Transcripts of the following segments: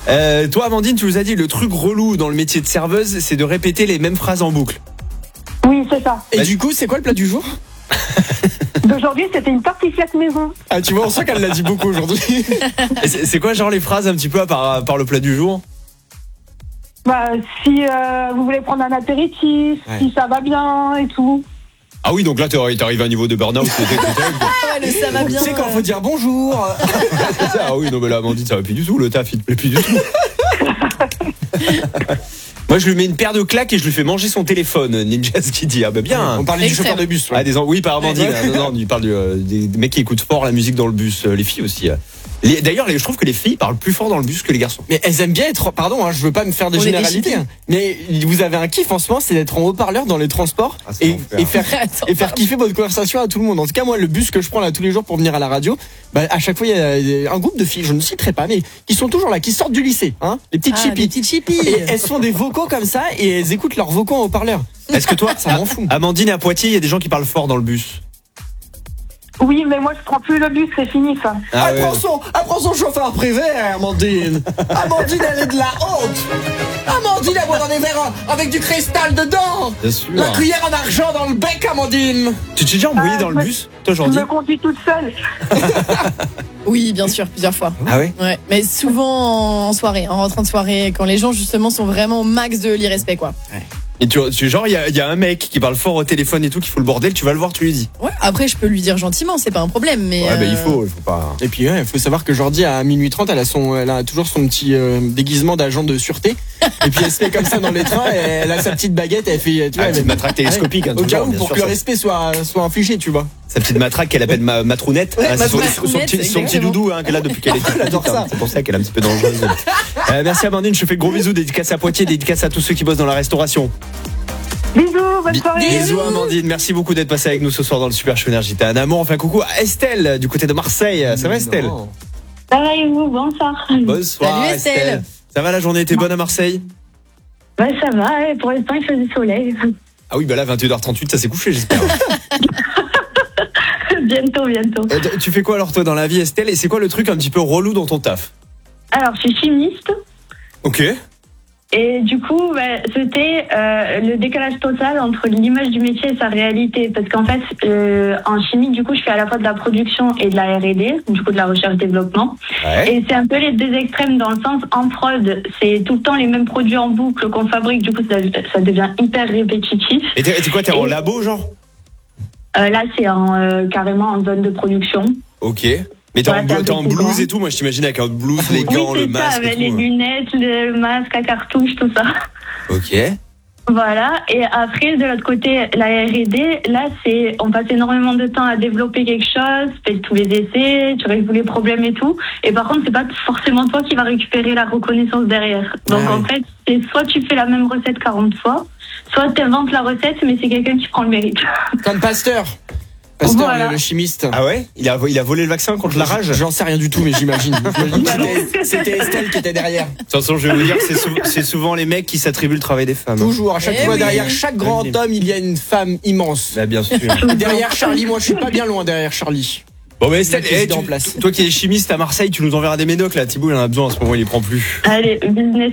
Toi, Amandine, tu nous as dit le truc relou dans le métier de serveuse, c'est de répéter les mêmes phrases en boucle. Oui, c'est ça. Et du coup, c'est quoi le plat du jour? D'aujourd'hui, c'était une tartiflette maison. Ah, tu vois, on sent qu'elle l'a dit beaucoup aujourd'hui. Et c'est quoi genre les phrases un petit peu à part le plat du jour? Bah, si vous voulez prendre un apéritif, si ça va bien et tout. Ah oui, donc là t'arrives à un niveau de burn-out. Ça va bien. Tu sais quand faut dire bonjour. Ah oui, non mais là, Amandine, ça va plus du tout, le taf il te plaît plus du tout. Moi je lui mets une paire de claques et je lui fais manger son téléphone. Ninja qui dit ah bah bien. On parlait du chauffeur de bus. Ah, oui, par Amandine. Non, il parle des mecs qui écoutent fort la musique dans le bus, les filles aussi. D'ailleurs, je trouve que les filles parlent plus fort dans le bus que les garçons. Mais elles aiment bien être, pardon, hein, je veux pas me faire des généralités, hein, mais vous avez un kiff en ce moment, c'est d'être en haut-parleur dans les transports et faire kiffer votre conversation à tout le monde. En tout cas, moi, le bus que je prends là tous les jours pour venir à la radio, bah, à chaque fois, il y a un groupe de filles, je ne citerai pas, mais qui sont toujours là, qui sortent du lycée, hein, les petites chippies. Et elles font des vocaux comme ça et elles écoutent leurs vocaux en haut-parleur. Est-ce que toi, ça m'en fout. Amandine, à Poitiers, il y a des gens qui parlent fort dans le bus? Oui, mais moi je prends plus le bus, c'est fini ça. Elle prend son chauffeur privé, Amandine. Amandine, elle est de la honte. Amandine, elle boit dans des verres avec du cristal dedans. Bien sûr. La cuillère en argent dans le bec, Amandine. Tu t'es déjà embrouillé dans le bus, toi, Jordi? Je me conduis toute seule. Oui, bien sûr, plusieurs fois. Ah ouais? Ouais, mais souvent en soirée, en rentrant de soirée, quand les gens justement sont vraiment au max de l'irrespect, quoi. Ouais. Et genre, il y a un mec qui parle fort au téléphone et tout, qui fout le bordel, tu vas le voir, tu lui dis. Ouais, après, je peux lui dire gentiment, c'est pas un problème, mais. Ouais, bah, il faut pas. Et puis, il faut savoir que Jordi, à minuit 30, elle a toujours son petit déguisement d'agent de sûreté. Et puis, elle se fait comme ça dans les trains, et elle a sa petite baguette, elle fait, tu vois, une matraque télescopique, hein, au cas où, pour que le respect soit infligé, tu vois. Sa petite matraque qu'elle appelle Matrounette. C'est son petit doudou, hein, qu'elle a depuis qu'elle est petite. C'est pour ça qu'elle est un petit peu dangereuse. Merci Amandine, je te fais gros bisous, dédicace à Poitiers, dédicace à tous ceux qui bossent dans la restauration. Bisous, bonne soirée. Bisous Amandine, merci beaucoup d'être passée avec nous ce soir dans le Super Show Énergie. T'as un amour, enfin coucou à Estelle du côté de Marseille. Ça va Estelle? Ça va et vous, bonsoir. Bonsoir. Salut Estelle. Ça va, la journée était bonne à Marseille? Ouais, ça va, et pour l'instant il fait du soleil. Ah oui, bah là 21h38, ça s'est couché j'espère. Bientôt. Tu fais quoi alors toi dans la vie Estelle, et c'est quoi le truc un petit peu relou dans ton taf? Alors, je suis chimiste. Ok. Et du coup, c'était le décalage total entre l'image du métier et sa réalité. Parce qu'en fait, en chimie, du coup, je fais à la fois de la production et de la R&D, du coup de la recherche-développement. Ouais. Et c'est un peu les deux extrêmes dans le sens, en prod, c'est tout le temps les mêmes produits en boucle qu'on fabrique. Du coup, ça devient hyper répétitif. Et t'es quoi, t'es en labo genre? Là, c'est carrément en zone de production. Ok. Mais t'es en blouse et tout, moi je t'imagine avec un blouse, les gants, le masque. Ça, avec et tout, les lunettes, le masque à cartouche, tout ça. Ok. Voilà, et après de l'autre côté, la R&D, là on passe énormément de temps à développer quelque chose, fais tous les essais, tu règles tous les problèmes et tout, et par contre c'est pas forcément toi qui vas récupérer la reconnaissance derrière. Donc en fait, c'est soit tu fais la même recette 40 fois, soit tu inventes la recette mais c'est quelqu'un qui prend le mérite. Comme Pasteur, voilà. le chimiste. Ah ouais, il a volé le vaccin contre la rage? J'en sais rien du tout, mais j'imagine. C'était Estelle qui était derrière. De toute façon, je vais vous dire, c'est souvent les mecs qui s'attribuent le travail des femmes. Toujours, à chaque fois, derrière chaque grand homme, il y a une femme immense. Bah, bien sûr. Derrière Charlie, moi je suis pas bien loin derrière Charlie. Bon, mais Estelle, toi qui es chimiste à Marseille, tu nous enverras des médocs là. Thibaut, il en a besoin en ce moment, il les prend plus. Allez, business.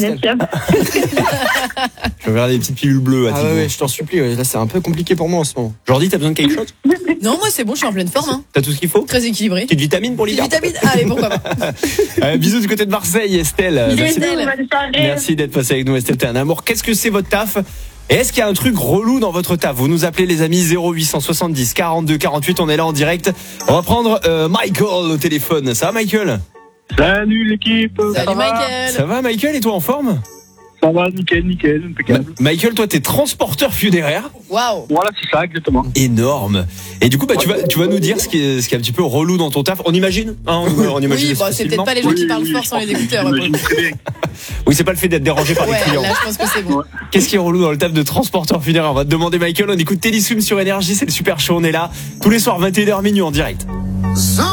Je vais enverrai des petites pilules bleues à Thibaut. Ouais, je t'en supplie, là c'est un peu compliqué pour moi en ce moment. Jordi, t'as besoin de quelque chose? Non, moi c'est bon, je suis en pleine forme. Hein. T'as tout ce qu'il faut? Très équilibré. Petite vitamine pour l'hiver? Petite vitamine, allez, pourquoi pas. Bisous du côté de Marseille, Estelle. Estelle. Merci d'être passée avec nous, Estelle, t'es un amour. Qu'est-ce que c'est votre taf? Et est-ce qu'il y a un truc relou dans votre taf? Vous nous appelez les amis 0870 42 48, on est là en direct. On va prendre Michael au téléphone. Ça va Michael? Salut l'équipe. Salut Michael. Ça va Michael, et toi en forme? Ça va, nickel, impeccable. Michael, toi t'es transporteur funéraire. Waouh. Voilà, c'est ça, exactement. Énorme. Et du coup, tu vas nous dire ce qui est un petit peu relou dans ton taf. On imagine, hein, on imagine. Oui, bah, c'est peut-être pas les gens qui parlent fort sans les écouteurs. Oui, c'est pas le fait d'être dérangé par les clients. Là, je pense que c'est bon. Qu'est-ce qui est relou dans le taf de transporteur funéraire? On va te demander Michael. On écoute Télésum sur Énergie, c'est le Super Show. On est là tous les soirs 21h minuit en direct.